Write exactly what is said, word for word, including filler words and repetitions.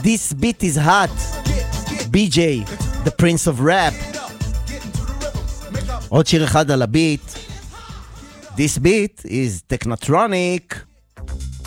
This beat is hot. בי ג'יי, The Prince of Rap. עוד שיר אחד על הביט. This beat is Technotronic.